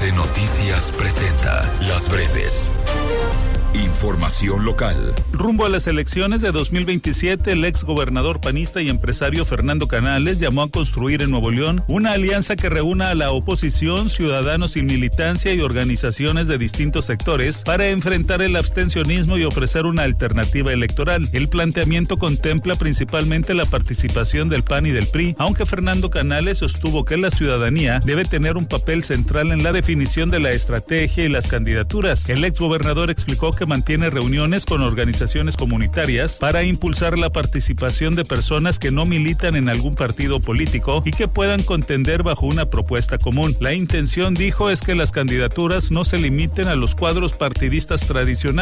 MBS Noticias presenta Las Breves. Información local. Rumbo a las elecciones de 2027, el ex gobernador panista y empresario Fernando Canales llamó a construir en Nuevo León una alianza que reúna a la oposición, ciudadanos sin militancia y organizaciones de distintos sectores para enfrentar el abstencionismo y ofrecer una alternativa electoral. El planteamiento contempla principalmente la participación del PAN y del PRI, aunque Fernando Canales sostuvo que la ciudadanía debe tener un papel central en la definición de la estrategia y las candidaturas. El ex gobernador explicó que mantiene reuniones con organizaciones comunitarias para impulsar la participación de personas que no militan en algún partido político y que puedan contender bajo una propuesta común. La intención, dijo, es que las candidaturas no se limiten a los cuadros partidistas tradicionales,